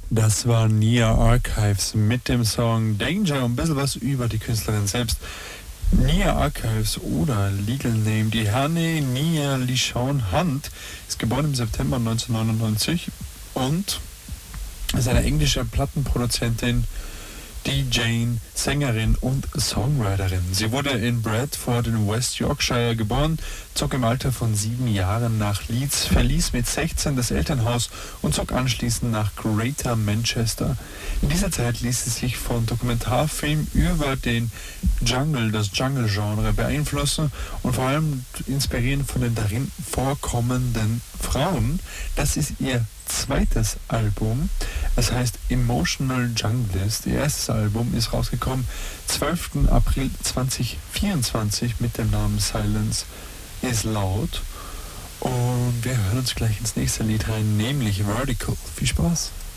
Das war Nia Archives mit dem Song Danger. Ein bisschen was über die Künstlerin selbst. Nia Archives oder Legal Name, die Hanne Nia LeSean Hunt, ist geboren im September 1999 und ist eine englische Plattenproduzentin, DJ, Sängerin und Songwriterin. Sie wurde in Bradford in West Yorkshire geboren, zog im Alter von 7 Jahren nach Leeds, verließ mit 16 das Elternhaus und zog anschließend nach Greater Manchester. In dieser Zeit ließ sie sich von Dokumentarfilmen über den Jungle, das Jungle-Genre beeinflussen und vor allem inspirieren von den darin vorkommenden Frauen. Das ist ihr zweites Album. Es heißt Emotional Junglist. Ihr erstes Album ist rausgekommen 12. April 2024 mit dem Namen Silence is Loud. Und wir hören uns gleich ins nächste Lied rein, nämlich Vertical. Viel Spaß!